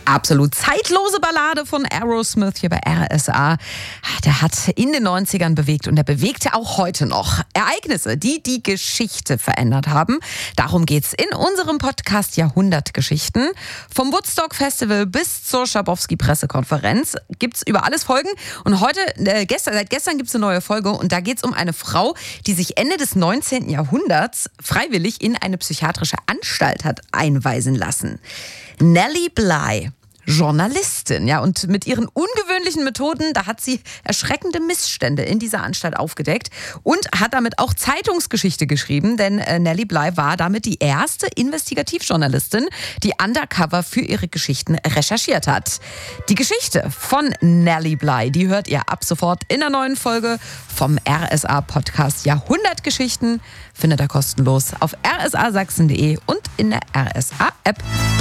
Absolut zeitlose Ballade von Aerosmith hier bei RSA. Der hat in den 90ern bewegt und der bewegte auch heute noch. Ereignisse, die die Geschichte verändert haben. Darum geht's in unserem Podcast Jahrhundertgeschichten. Vom Woodstock Festival bis zur Schabowski-Pressekonferenz gibt's über alles Folgen. Und heute, seit gestern gibt's eine neue Folge und da geht's um eine Frau, die sich Ende des 19. Jahrhunderts freiwillig in eine psychiatrische Anstalt hat einweisen lassen. Nellie Bly. Journalistin, ja, und mit ihren ungewöhnlichen Methoden, da hat sie erschreckende Missstände in dieser Anstalt aufgedeckt und hat damit auch Zeitungsgeschichte geschrieben, denn Nellie Bly war damit die erste Investigativjournalistin, die undercover für ihre Geschichten recherchiert hat. Die Geschichte von Nellie Bly, die hört ihr ab sofort in der neuen Folge vom RSA-Podcast Jahrhundertgeschichten, findet ihr kostenlos auf rsasachsen.de und in der RSA-App.